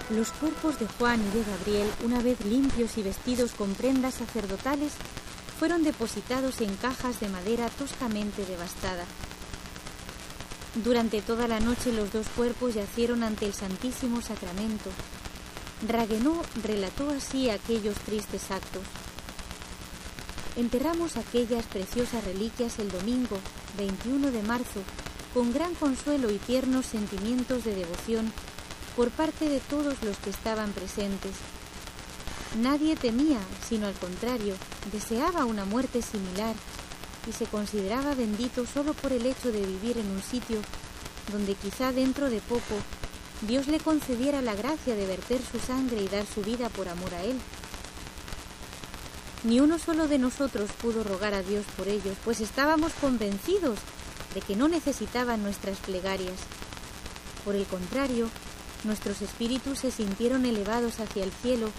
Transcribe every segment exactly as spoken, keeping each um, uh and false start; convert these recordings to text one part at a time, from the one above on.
Los cuerpos de Juan y de Gabriel, una vez limpios y vestidos con prendas sacerdotales, fueron depositados en cajas de madera toscamente devastada. Durante toda la noche los dos cuerpos yacieron ante el Santísimo Sacramento. Ragueneau relató así aquellos tristes actos. Enterramos aquellas preciosas reliquias el domingo, veintiuno de marzo, con gran consuelo y tiernos sentimientos de devoción por parte de todos los que estaban presentes. Nadie temía, sino al contrario, deseaba una muerte similar y se consideraba bendito solo por el hecho de vivir en un sitio donde quizá dentro de poco Dios le concediera la gracia de verter su sangre y dar su vida por amor a Él. Ni uno solo de nosotros pudo rogar a Dios por ellos, pues estábamos convencidos de que no necesitaban nuestras plegarias. Por el contrario, nuestros espíritus se sintieron elevados hacia el cielo,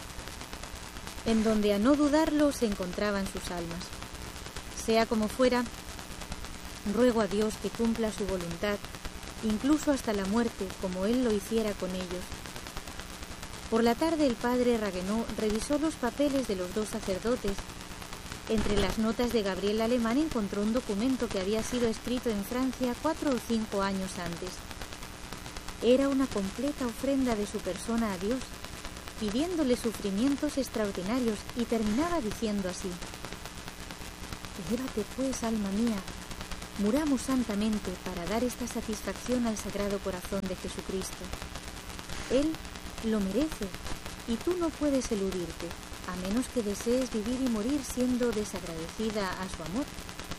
en donde a no dudarlo se encontraban sus almas. Sea como fuera, ruego a Dios que cumpla su voluntad, incluso hasta la muerte, como Él lo hiciera con ellos. Por la tarde el padre Ragueneau revisó los papeles de los dos sacerdotes. Entre las notas de Gabriel Alemán encontró un documento que había sido escrito en Francia cuatro o cinco años antes. Era una completa ofrenda de su persona a Dios, pidiéndole sufrimientos extraordinarios, y terminaba diciendo así: «Elévate pues, alma mía, muramos santamente para dar esta satisfacción al Sagrado Corazón de Jesucristo. Él lo merece, y tú no puedes eludirte, a menos que desees vivir y morir siendo desagradecida a su amor».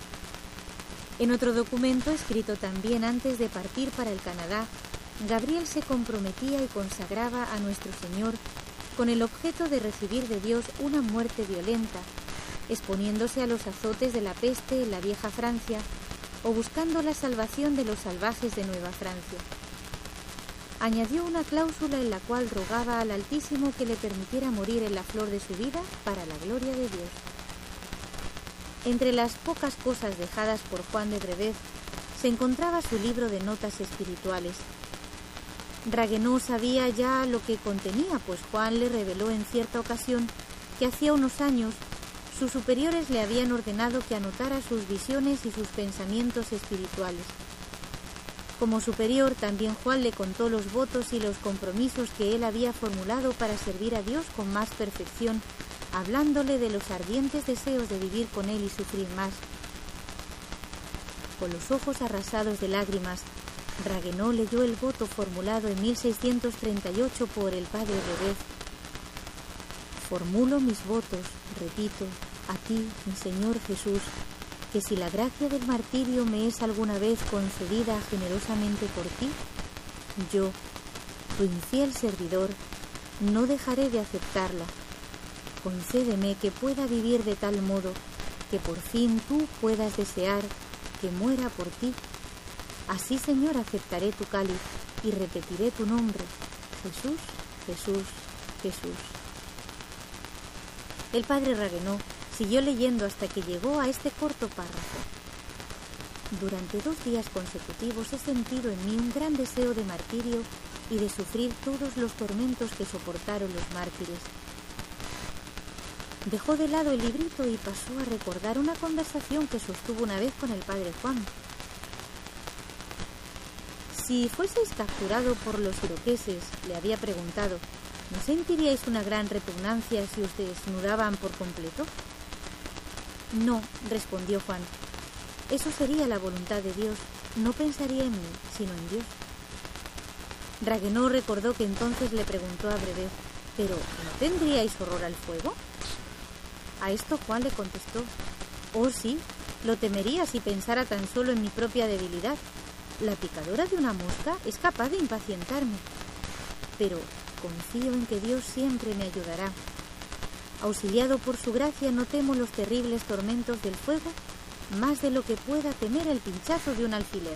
En otro documento, escrito también antes de partir para el Canadá, Gabriel se comprometía y consagraba a nuestro Señor con el objeto de recibir de Dios una muerte violenta, exponiéndose a los azotes de la peste en la vieja Francia o buscando la salvación de los salvajes de Nueva Francia. Añadió una cláusula en la cual rogaba al Altísimo que le permitiera morir en la flor de su vida para la gloria de Dios. Entre las pocas cosas dejadas por Juan de Brevet se encontraba su libro de notas espirituales. Ragueneau sabía ya lo que contenía, pues Juan le reveló en cierta ocasión que hacía unos años sus superiores le habían ordenado que anotara sus visiones y sus pensamientos espirituales. Como superior, también Juan le contó los votos y los compromisos que él había formulado para servir a Dios con más perfección, hablándole de los ardientes deseos de vivir con él y sufrir más. Con los ojos arrasados de lágrimas, Ragueneau leyó el voto formulado en mil seiscientos treinta y ocho por el padre Brevet. «Formulo mis votos, repito, a ti, mi Señor Jesús, que si la gracia del martirio me es alguna vez concedida generosamente por ti, yo, tu infiel servidor, no dejaré de aceptarla. Concédeme que pueda vivir de tal modo que por fin tú puedas desear que muera por ti. Así, Señor, aceptaré tu cáliz y repetiré tu nombre, Jesús, Jesús, Jesús». El padre Ragueneau siguió leyendo hasta que llegó a este corto párrafo: «Durante dos días consecutivos he sentido en mí un gran deseo de martirio y de sufrir todos los tormentos que soportaron los mártires». Dejó de lado el librito y pasó a recordar una conversación que sostuvo una vez con el padre Juan. «Si fueseis capturado por los iroqueses», le había preguntado, «¿no sentiríais una gran repugnancia si os desnudaban por completo?». «No», respondió Juan, «eso sería la voluntad de Dios. No pensaría en mí, sino en Dios». Ragueneau recordó que entonces le preguntó a Brevet: «¿Pero no tendríais horror al fuego?». A esto Juan le contestó: «Oh sí, lo temería si pensara tan solo en mi propia debilidad. La picadura de una mosca es capaz de impacientarme. Pero confío en que Dios siempre me ayudará. Auxiliado por su gracia, no temo los terribles tormentos del fuego más de lo que pueda temer el pinchazo de un alfiler».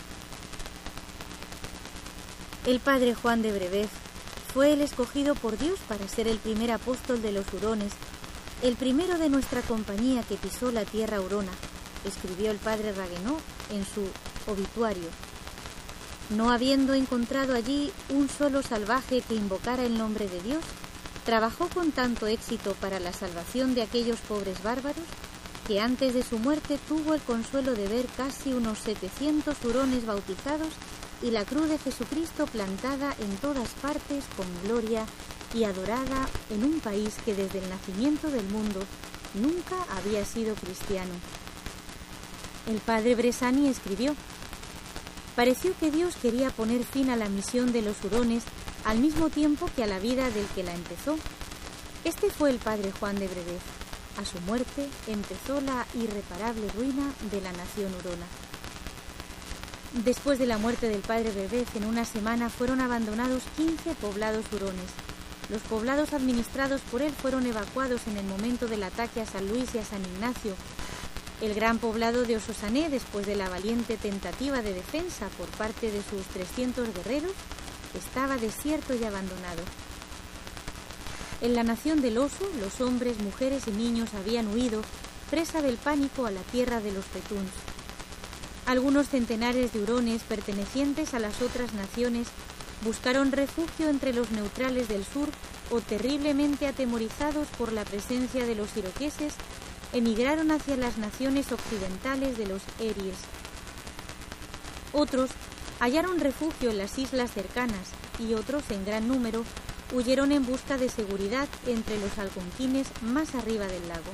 El padre Juan de Brevet fue el escogido por Dios para ser el primer apóstol de los hurones, el primero de nuestra compañía que pisó la tierra hurona, escribió el padre Ragueneau en su obituario. No habiendo encontrado allí un solo salvaje que invocara el nombre de Dios, trabajó con tanto éxito para la salvación de aquellos pobres bárbaros que antes de su muerte tuvo el consuelo de ver casi unos setecientos hurones bautizados y la cruz de Jesucristo plantada en todas partes con gloria y adorada en un país que desde el nacimiento del mundo nunca había sido cristiano. El padre Bressani escribió: pareció que Dios quería poner fin a la misión de los hurones al mismo tiempo que a la vida del que la empezó. Este fue el padre Juan de Brevet. A su muerte empezó la irreparable ruina de la nación hurona. Después de la muerte del padre Brevet, en una semana fueron abandonados quince poblados hurones. Los poblados administrados por él fueron evacuados en el momento del ataque a San Luis y a San Ignacio. El gran poblado de Ososané, después de la valiente tentativa de defensa por parte de sus trescientos guerreros, estaba desierto y abandonado. En la nación del oso, los hombres, mujeres y niños habían huido, presa del pánico, a la tierra de los petuns. Algunos centenares de hurones pertenecientes a las otras naciones buscaron refugio entre los neutrales del sur o, terriblemente atemorizados por la presencia de los iroqueses, emigraron hacia las naciones occidentales de los eries. Otros hallaron refugio en las islas cercanas y otros, en gran número, huyeron en busca de seguridad entre los algonquines más arriba del lago.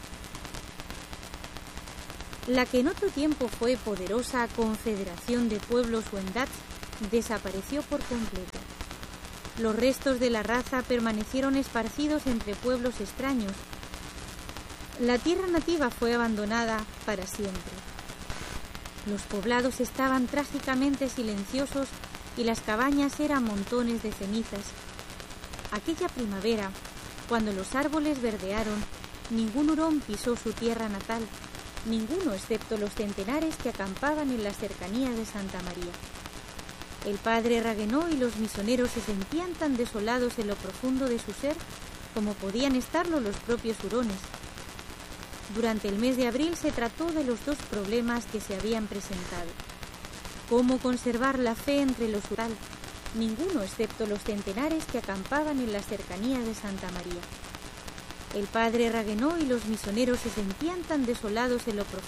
La que en otro tiempo fue poderosa confederación de pueblos Wendat desapareció por completo. Los restos de la raza permanecieron esparcidos entre pueblos extraños. La tierra nativa fue abandonada para siempre. Los poblados estaban trágicamente silenciosos y las cabañas eran montones de cenizas. Aquella primavera, cuando los árboles verdearon, ningún hurón pisó su tierra natal, ninguno excepto los centenares que acampaban en las cercanías de Santa María. El padre Raguenau y los misioneros se sentían tan desolados en lo profundo de su ser como podían estarlo los propios hurones. Durante el mes de abril se trató de los dos problemas que se habían presentado: cómo conservar la fe entre los hurones. Ninguno excepto los centenares que acampaban en las cercanías de Santa María. El padre Raguenau y los misioneros se sentían tan desolados en lo profundo